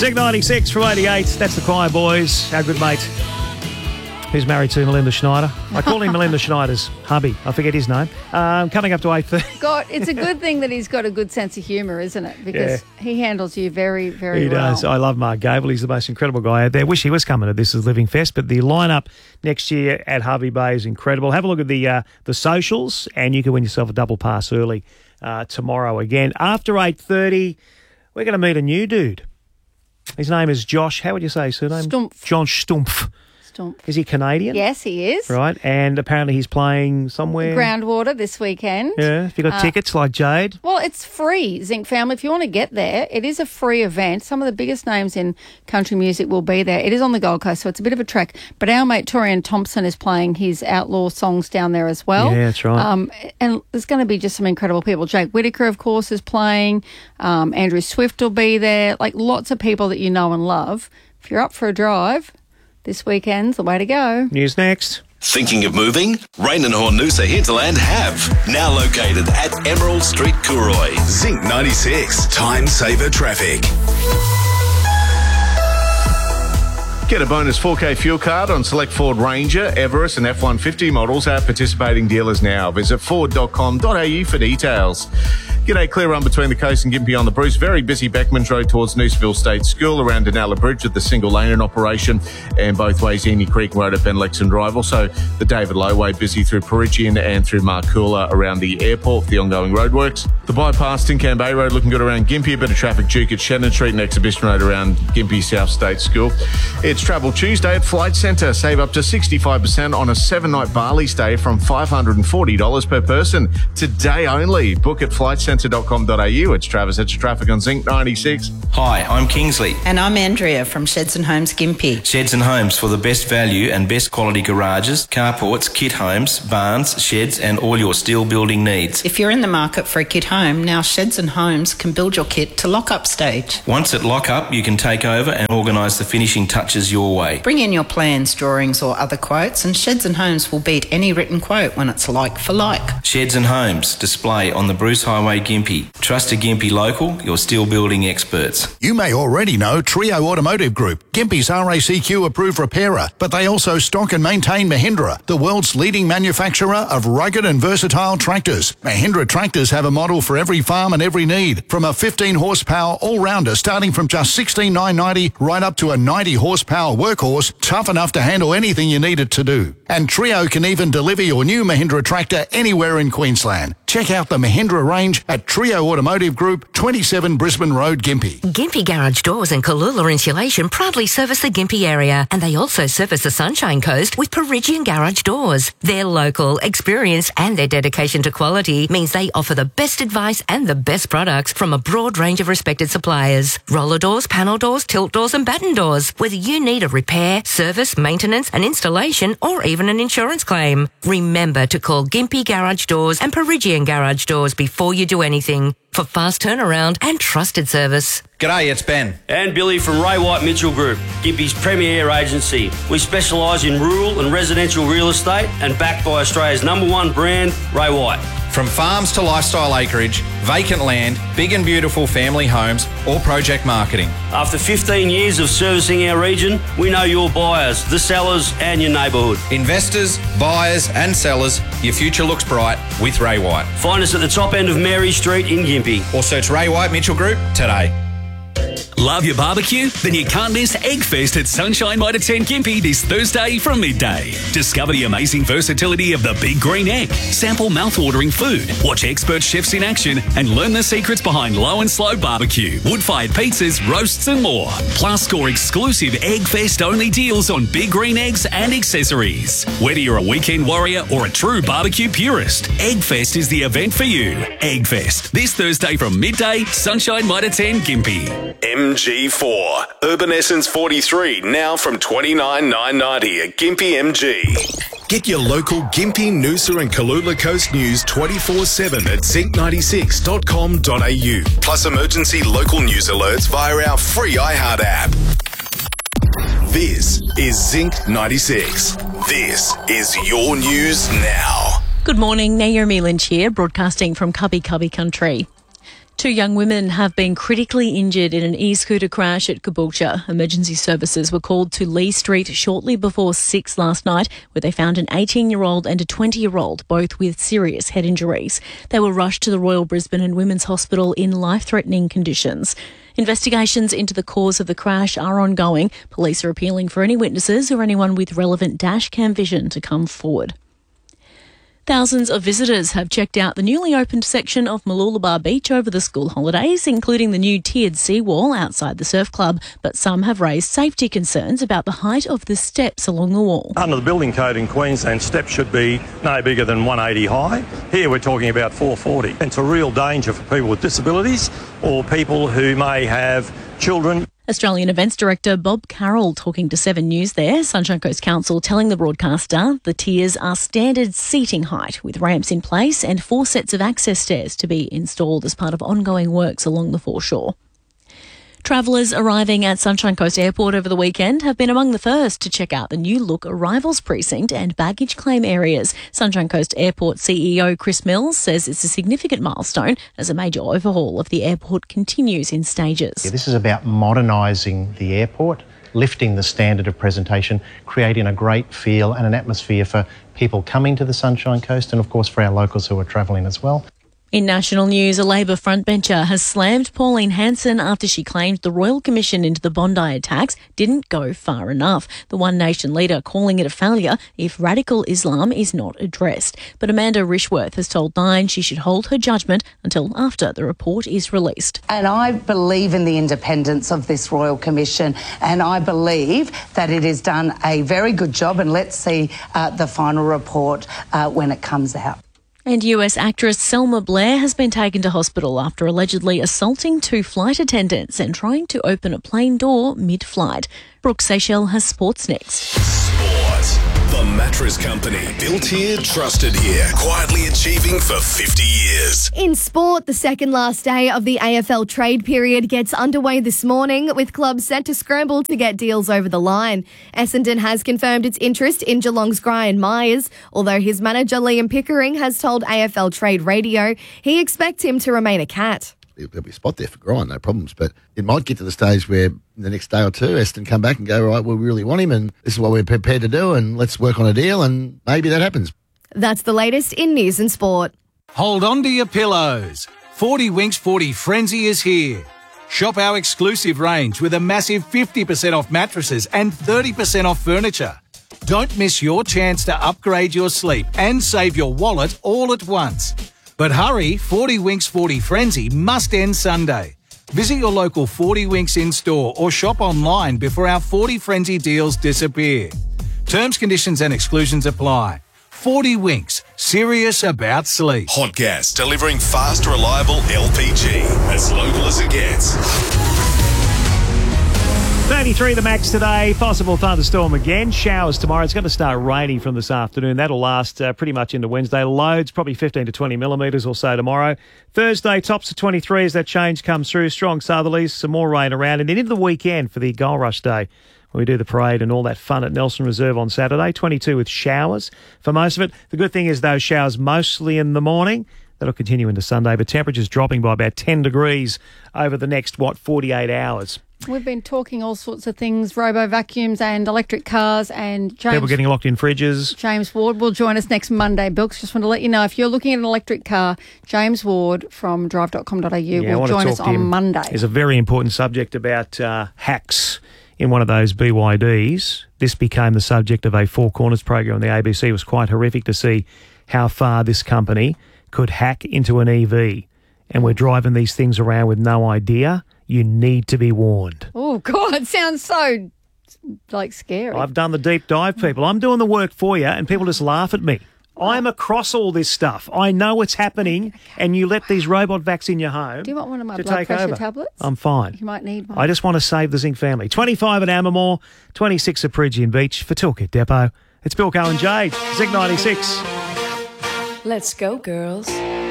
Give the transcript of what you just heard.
Zinc 96 from 88. That's the Choir Boys. Our good mate, who's married to Melinda Schneider. I call him Melinda Schneider's hubby. I forget his name. Coming up to 8:30. God, it's a good thing that he's got a good sense of humour, isn't it? Because he handles you very, very well. He does. I love Mark Gable. He's the most incredible guy out there. Wish he was coming to This Is Living Fest, but the lineup next year at Hervey Bay is incredible. Have a look at the socials, and you can win yourself a double pass early tomorrow again. After 8:30, we're going to meet a new dude. His name is Josh. How would you say his surname? Stumpf. John Stumpf. Is he Canadian? Yes, he is. Right, and apparently he's playing somewhere. Groundwater this weekend. Yeah, have you got tickets like Jade? Well, it's free, Zinc family. If you want to get there, it is a free event. Some of the biggest names in country music will be there. It is on the Gold Coast, so it's a bit of a trek. But our mate Torian Thompson is playing his outlaw songs down there as well. Yeah, that's right. And there's going to be just some incredible people. Jake Whittaker, of course, is playing. Andrew Swift will be there. Like lots of people that you know and love. If you're up for a drive, this weekend's the way to go. News next. Thinking of moving? Rain and Hornusa Hinterland have. Now located at Emerald Street, Cooroy. Zinc 96. Time saver traffic. Get a bonus 4K fuel card on select Ford Ranger, Everest and F-150 models at participating dealers now. Visit ford.com.au for details. G'day, clear run between the coast and Gympie on the Bruce. Very busy Beckmans Road towards Nooseville State School, around Denella Bridge with the single lane in operation, and both ways Eni Creek Road at Ben Lexon Drive. Also, the David Lowway busy through Perigian and through Marcoola around the airport for the ongoing roadworks. The bypass Tincan Bay Road looking good around Gympie. A bit of traffic Duke at Shannon Street and Exhibition Road around Gympie South State School. It's Travel Tuesday at Flight Centre. Save up to 65% on a 7-night Bali stay from $540 per person. Today only. Book at flightcentre.com.au. It's Travis. It's traffic on Zinc 96. Hi, I'm Kingsley. And I'm Andrea from Sheds and Homes Gympie. Sheds and Homes for the best value and best quality garages, carports, kit homes, barns, sheds and all your steel building needs. If you're in the market for a kit home, now Sheds and Homes can build your kit to lock-up stage. Once at lock-up, you can take over and organise the finishing touches your way. Bring in your plans, drawings or other quotes and Sheds and Homes will beat any written quote when it's like for like. Sheds and Homes, display on the Bruce Highway Gympie. Trust a Gympie local, your steel building experts. You may already know Trio Automotive Group, Gympie's RACQ approved repairer, but they also stock and maintain Mahindra, the world's leading manufacturer of rugged and versatile tractors. Mahindra tractors have a model for every farm and every need, from a 15 horsepower all-rounder starting from just $16,990 right up to a 90 horsepower workhorse, tough enough to handle anything you need it to do. And Trio can even deliver your new Mahindra tractor anywhere in Queensland. Check out the Mahindra range at Trio Automotive Group, 27 Brisbane Road, Gympie. Gympie Garage Doors and Kalula Insulation proudly service the Gympie area, and they also service the Sunshine Coast with Perigian Garage Doors. Their local experience and their dedication to quality means they offer the best advice and the best products from a broad range of respected suppliers. Roller doors, panel doors, tilt doors and batten doors. Whether you need a repair, service, maintenance, an installation or even an insurance claim. Remember to call Gympie Garage Doors and Perigian Garage Doors before you do anything for fast turnaround and trusted service. G'day, it's Ben. And Billy from Ray White Mitchell Group, Gympie's premier agency. We specialise in rural and residential real estate and backed by Australia's #1 brand, Ray White. From farms to lifestyle acreage, vacant land, big and beautiful family homes, or project marketing. After 15 years of servicing our region, we know your buyers, the sellers and your neighbourhood. Investors, buyers and sellers, your future looks bright with Ray White. Find us at the top end of Mary Street in Gympie. Or search Ray White Mitchell Group today. Love your barbecue? Then you can't miss Eggfest at Sunshine Mitre 10 Gympie this Thursday from midday. Discover the amazing versatility of the Big Green Egg. Sample mouth-watering food. Watch expert chefs in action and learn the secrets behind low and slow barbecue, wood-fired pizzas, roasts and more. Plus score exclusive Eggfest-only deals on Big Green Eggs and accessories. Whether you're a weekend warrior or a true barbecue purist, Eggfest is the event for you. Eggfest, this Thursday from midday, Sunshine Mitre 10 Gympie. MG4. Urban Essence 43, now from $29,990 at Gympie MG. Get your local Gympie, Noosa and Kalula Coast news 24/7 at zinc96.com.au. Plus emergency local news alerts via our free iHeart app. This is Zinc 96. This is your news now. Good morning, Naomi Lynch here, broadcasting from Cubby Country. 2 young women have been critically injured in an e-scooter crash at Caboolture. Emergency services were called to Lee Street shortly before 6 last night, where they found an 18-year-old and a 20-year-old, both with serious head injuries. They were rushed to the Royal Brisbane and Women's Hospital in life-threatening conditions. Investigations into the cause of the crash are ongoing. Police are appealing for any witnesses or anyone with relevant dashcam vision to come forward. Thousands of visitors have checked out the newly opened section of Mooloolaba Beach over the school holidays, including the new tiered seawall outside the surf club, but some have raised safety concerns about the height of the steps along the wall. Under the building code in Queensland, steps should be no bigger than 180 high. Here we're talking about 440. It's a real danger for people with disabilities or people who may have children. Australian Events Director Bob Carroll talking to 7 News there. Sunshine Coast Council telling the broadcaster the tiers are standard seating height with ramps in place and 4 sets of access stairs to be installed as part of ongoing works along the foreshore. Travellers arriving at Sunshine Coast Airport over the weekend have been among the first to check out the new look arrivals precinct and baggage claim areas. Sunshine Coast Airport CEO Chris Mills says it's a significant milestone as a major overhaul of the airport continues in stages. This is about modernising the airport, lifting the standard of presentation, creating a great feel and an atmosphere for people coming to the Sunshine Coast and, of course, for our locals who are travelling as well. In national news, a Labor frontbencher has slammed Pauline Hanson after she claimed the Royal Commission into the Bondi attacks didn't go far enough. The One Nation leader calling it a failure if radical Islam is not addressed. But Amanda Rishworth has told Nine she should hold her judgment until after the report is released. And I believe in the independence of this Royal Commission, and I believe that it has done a very good job, and let's see the final report when it comes out. And US actress Selma Blair has been taken to hospital after allegedly assaulting 2 flight attendants and trying to open a plane door mid-flight. Brooke Seychelles has sports next. The Mattress Company. Built here, trusted here. Quietly achieving for 50 years. In sport, the second last day of the AFL trade period gets underway this morning, with clubs set to scramble to get deals over the line. Essendon has confirmed its interest in Geelong's Gryan Myers, although his manager Liam Pickering has told AFL Trade Radio he expects him to remain a Cat. There'll be a spot there for Gryan, no problems. But it might get to the stage where in the next day or two, Essendon come back and go, right, well, we really want him and this is what we're prepared to do and let's work on a deal, and maybe that happens. That's the latest in news and sport. Hold on to your pillows. 40 Winks 40 Frenzy is here. Shop our exclusive range with a massive 50% off mattresses and 30% off furniture. Don't miss your chance to upgrade your sleep and save your wallet all at once. But hurry, 40 Winks 40 Frenzy must end Sunday. Visit your local 40 Winks in-store or shop online before our 40 Frenzy deals disappear. Terms, conditions and exclusions apply. 40 Winks, serious about sleep. Hot Gas, delivering fast, reliable LPG. As local as it gets. 33 the max today. Possible thunderstorm again. Showers tomorrow. It's going to start raining from this afternoon. That'll last pretty much into Wednesday. Loads, probably 15 to 20 millimetres or so tomorrow. Thursday, tops of 23 as that change comes through. Strong southerlies, some more rain around. And then into the weekend for the Gold Rush Day, when we do the parade and all that fun at Nelson Reserve on Saturday. 22 with showers for most of it. The good thing is those showers mostly in the morning. That'll continue into Sunday, but temperatures dropping by about 10 degrees over the next, 48 hours. We've been talking all sorts of things, robo-vacuums and electric cars, and people getting locked in fridges. James Ward will join us next Monday. Bilks, just want to let you know, if you're looking at an electric car, James Ward from drive.com.au will join us on Monday. There's a very important subject about hacks in one of those BYDs. This became the subject of a Four Corners program on the ABC. It was quite horrific to see how far this company could hack into an EV. And we're driving these things around with no idea. You need to be warned. Oh, God, it sounds so, scary. I've done the deep dive, people. I'm doing the work for you, and people just laugh at me. I'm across all this stuff. I know what's happening, and you let these robot vacs in your home. Do you want one of my blood pressure over. tablets? I'm fine. You might need one. I just want to save the Zinc family. 25 at Ambermore, 26 at Peregian Beach. For Toolkit Depot, it's Bill Cohen Jade, Zinc 96. Let's go, girls.